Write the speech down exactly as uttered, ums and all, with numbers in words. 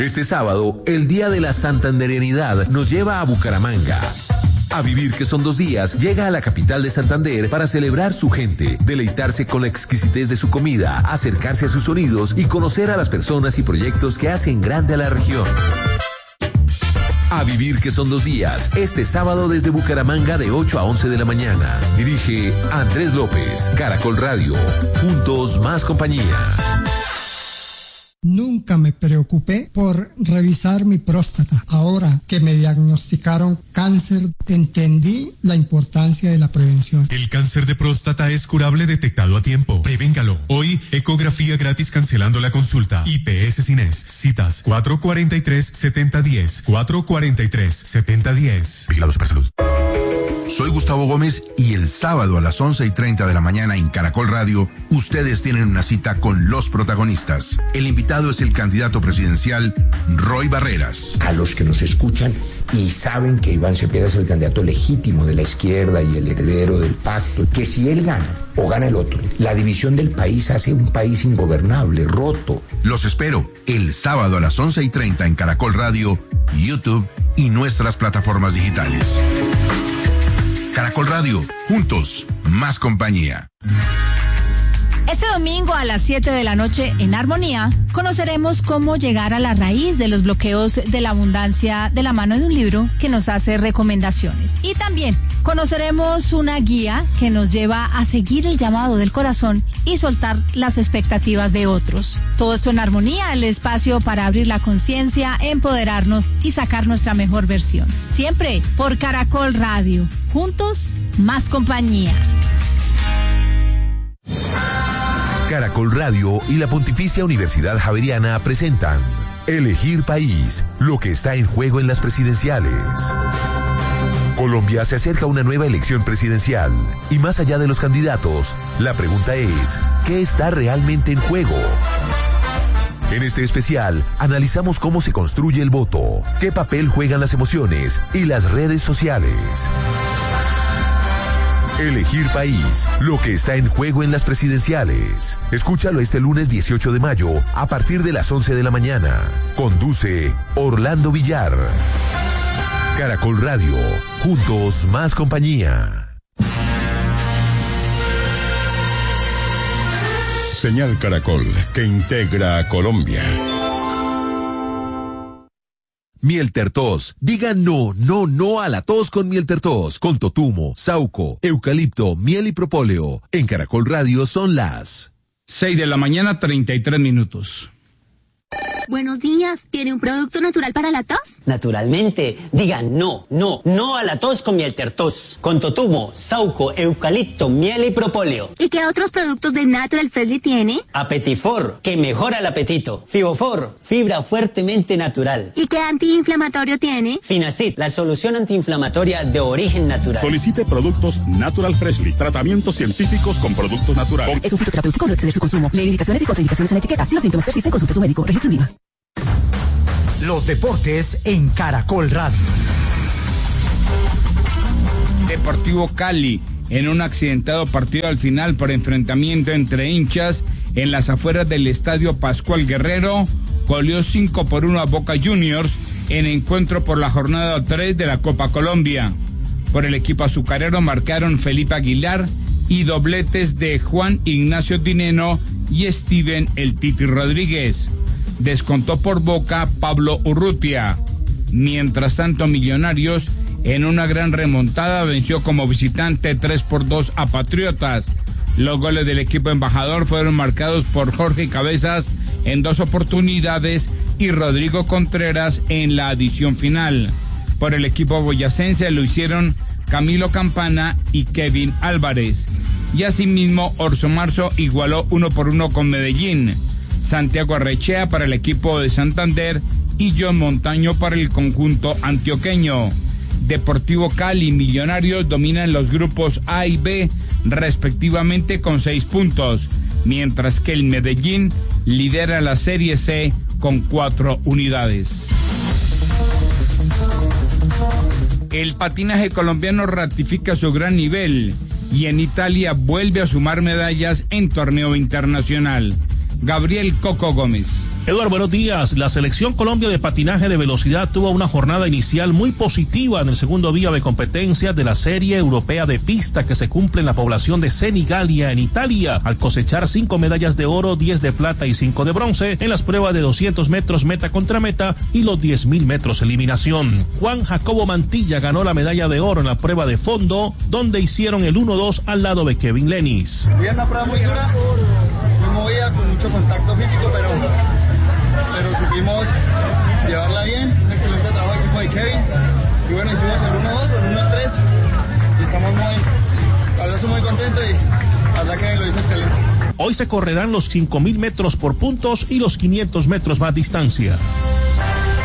Este sábado, el Día de la Santanderianidad nos lleva a Bucaramanga. A vivir que son dos días, llega a la capital de Santander para celebrar su gente, deleitarse con la exquisitez de su comida, acercarse a sus sonidos y conocer a las personas y proyectos que hacen grande a la región. A vivir que son dos días, este sábado desde Bucaramanga de ocho a once de la mañana. Dirige Andrés López, Caracol Radio. Juntos más compañía. Nunca me preocupé por revisar mi próstata. Ahora que me diagnosticaron cáncer, entendí la importancia de la prevención. El cáncer de próstata es curable detectado a tiempo. Prevéngalo. Hoy, ecografía gratis cancelando la consulta. I P S Cines. Citas cuatro cuatro tres, siete cero uno cero. cuatro cuatro tres, siete cero uno cero. Vigilado Supersalud. Soy Gustavo Gómez y el sábado a las once y treinta de la mañana en Caracol Radio, ustedes tienen una cita con los protagonistas. El invitado es el candidato presidencial Roy Barreras. A los que nos escuchan y saben que Iván Cepeda es el candidato legítimo de la izquierda y el heredero del pacto, que si él gana o gana el otro, la división del país hace un país ingobernable, roto. Los espero el sábado a las once y treinta en Caracol Radio, YouTube y nuestras plataformas digitales. Caracol Radio, juntos, más compañía. Este domingo a las siete de la noche en Armonía conoceremos cómo llegar a la raíz de los bloqueos de la abundancia de la mano de un libro que nos hace recomendaciones. Y también conoceremos una guía que nos lleva a seguir el llamado del corazón y soltar las expectativas de otros. Todo esto en Armonía, el espacio para abrir la conciencia, empoderarnos y sacar nuestra mejor versión. Siempre por Caracol Radio. Juntos, más compañía. Caracol Radio y la Pontificia Universidad Javeriana presentan Elegir País, lo que está en juego en las presidenciales. Colombia se acerca a una nueva elección presidencial y más allá de los candidatos, la pregunta es, ¿qué está realmente en juego? En este especial, analizamos cómo se construye el voto, qué papel juegan las emociones y las redes sociales. Elegir País, lo que está en juego en las presidenciales. Escúchalo este lunes dieciocho de mayo a partir de las once de la mañana. Conduce Orlando Villar. Caracol Radio, juntos más compañía. Señal Caracol, que integra a Colombia. Miel Tertos. Diga no, no, no a la tos con Miel Tertos. Con totumo, sauco, eucalipto, miel y propóleo. En Caracol Radio son las seis de la mañana, treinta y tres minutos. Buenos días, ¿tiene un producto natural para la tos? Naturalmente, diga no, no, no a la tos con Miel Tertos. Con totumo, sauco, eucalipto, miel y propóleo. ¿Y qué otros productos de Natural Freshly tiene? Apetifor, que mejora el apetito. Fibofor, fibra fuertemente natural. ¿Y qué antiinflamatorio tiene? Finacid, la solución antiinflamatoria de origen natural. Solicite productos Natural Freshly, tratamientos científicos con productos naturales. Es un fitoterapéutico, no exceder su consumo. Lee indicaciones y contraindicaciones en la etiqueta. Si los síntomas persisten, consulte a su médico. Registro IVA. Los deportes en Caracol Radio. Deportivo Cali, en un accidentado partido al final por enfrentamiento entre hinchas en las afueras del estadio Pascual Guerrero, goleó cinco por uno a Boca Juniors en encuentro por la jornada tres de la Copa Colombia. Por el equipo azucarero marcaron Felipe Aguilar y dobletes de Juan Ignacio Dineno y Steven El Titi Rodríguez. Descontó por Boca Pablo Urrutia. Mientras tanto, Millonarios, en una gran remontada, venció como visitante tres por dos a Patriotas. Los goles del equipo embajador fueron marcados por Jorge Cabezas en dos oportunidades y Rodrigo Contreras en la adición final. Por el equipo boyacense lo hicieron Camilo Campana y Kevin Álvarez. Y asimismo, Orso Marzo igualó uno por uno con Medellín. Santiago Arrechea para el equipo de Santander y John Montaño para el conjunto antioqueño. Deportivo Cali y Millonarios dominan los grupos A y B respectivamente con seis puntos, mientras que el Medellín lidera la Serie C con cuatro unidades. El patinaje colombiano ratifica su gran nivel y en Italia vuelve a sumar medallas en torneo internacional. Gabriel Coco Gómez. Eduardo, buenos días. La Selección Colombia de patinaje de velocidad tuvo una jornada inicial muy positiva en el segundo día de competencia de la Serie Europea de Pista que se cumple en la población de Senigallia, en Italia, al cosechar cinco medallas de oro, diez de plata y cinco de bronce en las pruebas de doscientos metros meta contra meta y los diez mil metros eliminación. Juan Jacobo Mantilla ganó la medalla de oro en la prueba de fondo, donde hicieron el uno dos al lado de Kevin Lenis. Bien, una prueba muy dura, muy movida, con mucho contacto físico, pero, pero supimos llevarla bien. Un excelente trabajo equipo de Kevin. Y bueno, hicimos el uno dos o el uno tres y estamos muy, la verdad estoy muy contento y la verdad Kevin lo hizo excelente. Hoy se correrán los cinco mil metros por puntos y los quinientos metros más distancia.